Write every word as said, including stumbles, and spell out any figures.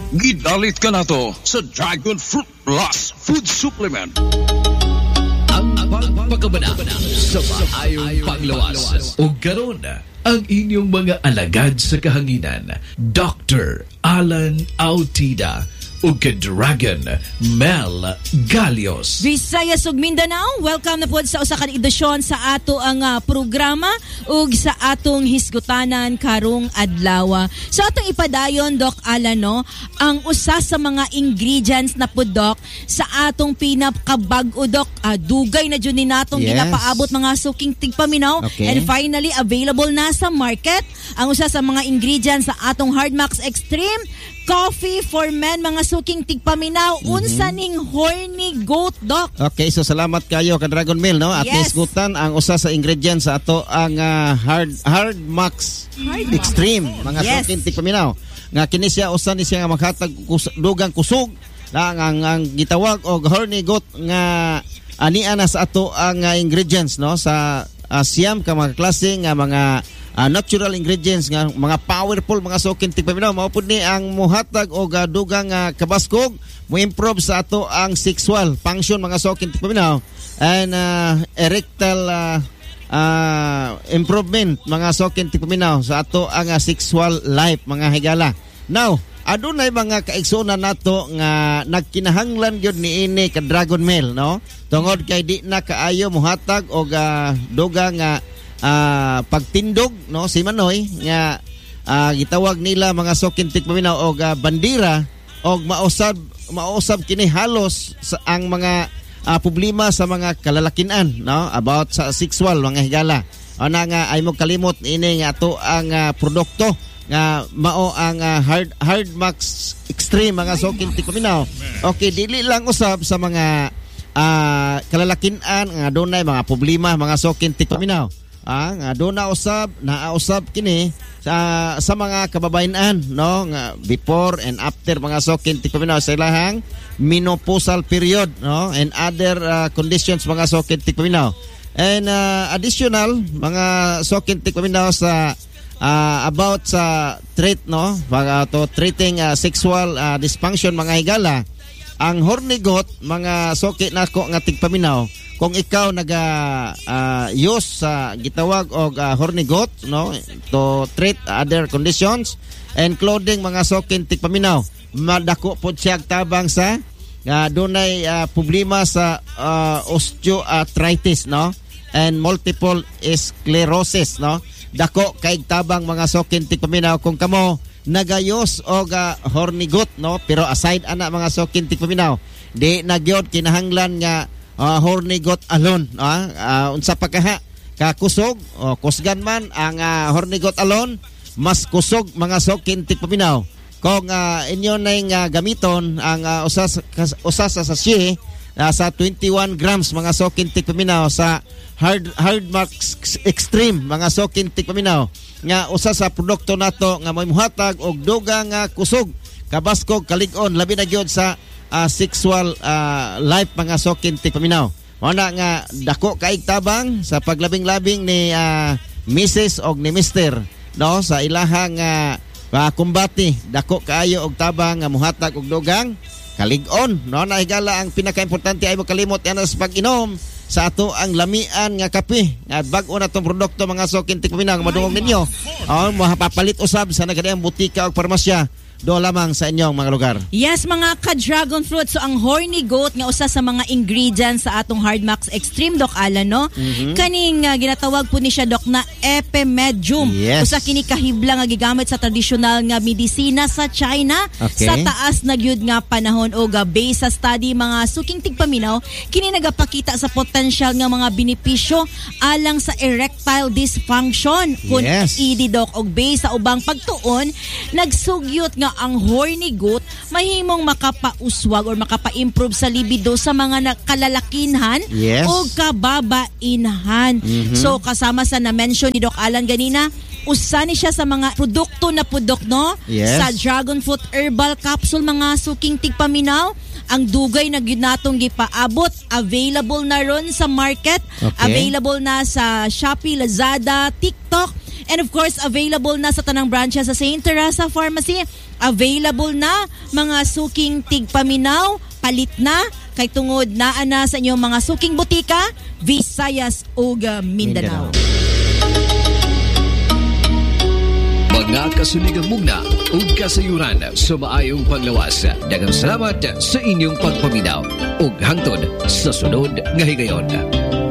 Gidalit ka na to sa Dragon Fruit Plus Food Supplement. Ang pagpagkabana sa maayong panglawas. O karon ang inyong mga alagad sa kahanginan, Doctor Alan Autida o ka-Dragon Mel Galios. Visayas ug Mindanao, welcome na po sa usa ka edisyon sa ato ang uh, programa ug sa atong hisgutanan karong adlaw. So atong ipadayon, Doc Alan, no, ang usa sa mga ingredients na po, Doc, sa atong pinakabag-o, Doc, uh, dugay na jud ni natong yes. ginapaabot mga suking tigpaminaw, okay. and finally available na sa market ang usa sa mga ingredients sa atong Hardmax Extreme Coffee for Men, mga suking tigpaminaw. Mm-hmm. Unsa ning horny goat, Doc? Okay, so salamat kayo ka Dragon Mill, no? At yes. isgutan ang usa sa ingredients sa ato ang uh, hard hard max hard extreme mga yes. suking tigpaminaw. Nga kini siya usa ni siya nga maghatag kus- dugang kusog na ang, ang gitawag og horny goat nga ani ana sa ato ang uh, ingredients, no, sa uh, siyam ka mga klase nga mga Uh, natural ingredients nga mga powerful mga suking tigpaminaw mao pud ni ang muhatag og uh, dugang uh, kabaskog mo improve sa ato ang sexual function mga suking tigpaminaw and uh, erectile uh, uh, improvement mga suking tigpaminaw sa ato ang uh, sexual life mga higala. Now adunay mga kaigsunan nato nga nagkinahanglan gyud niini ka Dragon Mel, no, tungod kay di na kaayo muhatag og uh, dugang nga uh, Uh, pagtindog, no, si Manoy nga uh, gitawag nila mga suking tigpaminaw og uh, bandira og mausab mausab kini halos sa ang mga uh, problema sa mga kalalakinan, no, about sa sexual mga higala. Ana nga ay mo kalimot ini nga ato ang uh, produkto nga mao ang uh, hard hard max extreme mga suking tigpaminaw. Okay, dili lang usab sa mga uh, kalalakinan nga dunay mga problema mga suking tigpaminaw. Ah, nga do na usab, naausab kini sa sa mga kababayan, no, nga before and after mga suking tigpaminaw sa ilahang menopausal period, no, and other uh, conditions mga suking tigpaminaw. And uh, additional mga suking tigpaminaw sa uh, about sa treat, no, para to treating uh, sexual uh, dysfunction mga higala. Ang horny goat mga suki nako nga tigpaminaw, kung ikaw naga uh, use sa uh, gitawag og uh, horny goat, no, to treat other conditions including mga suking tigpaminaw, madako pod siya tabang sa uh, dunay uh, problema sa uh, osteoarthritis, no, and multiple sclerosis, no, dako kay tabang mga suking tigpaminaw kung kamo nagayos og uh, horny goat, no, pero aside ana mga suking tigpaminaw di nagyod kinahanglan nga Uh, horny goat alone, ah, uh, unsa pa kaha ka kusog o kusgan man ang uh, horny goat alone, mas kusog mga suking tigpaminaw kung uh, inyo na uh, gamiton ang uh, usas usas sa sachet uh, sa twenty-one grams mga suking tigpaminaw sa hard hard max extreme mga suking tigpaminaw nga usa sa produkto nato nga may muhatag og dugang uh, kusog kabaskog kalig-on labi na gyud sa Uh, sexual uh, life mga suking tigpaminaw. Muna nga dako kaig tabang sa paglabing-labing ni uh, Missus og ni Mister, no, sa ilahang uh, uh, kumbati dako kaayo og tabang nga muhatag og dugang kalig-on, no, na higala ang pinakaimportante ay mo kalimot yan sa pag-inom sa ato ang lamian nga kape nga bag-o na tong produkto mga suking tigpaminaw nga madungog ninyo. Oh, mapapalit usab sa nagadiang butika o parmasya do lamang sa inyong mga lugar. Yes, mga ka-dragon fruit. So, ang horny goat nga usa sa mga ingredients sa atong Hardmax Extreme, Doc Alan, no? Mm-hmm. Kaning uh, ginatawag po ni siya, Doc, na epimedium. Yes. Usa kini kahibla nga gigamit sa tradisyonal nga medisina sa China. Okay. Sa taas na gyud nga panahon o ga base sa study mga suking tigpaminaw, kini nagapakita sa potensyal nga mga benepisyo alang sa erectile dysfunction. Kun yes. E D, Doc, og base sa ubang pagtuon, nagsugyot nga ang horny goat mahimong makapauswag or makapa-improve sa libido sa mga kalalakinhan yes. o kababainhan. Mm-hmm. So kasama sa na-mention ni Doc Alan ganina, usa ni siya sa mga produkto na pudok, no? Yes. Sa dragon fruit herbal capsule mga suking tigpaminaw. Ang dugay na gyud natong gipaabot, available na ron sa market, okay. available na sa Shopee, Lazada, TikTok, And of course, available na sa tanang branches sa Saint Teresa Pharmacy. Available na mga suking tigpaminaw, palit na kay tungod naa na sa inyong mga suking butika, Visayas ug Mindanao. Mga kasuligang mugna ug kasayuran sa maayong paglawas. Daghang salamat sa inyong pagpaminaw ug hangtod sa sunod nga higayon.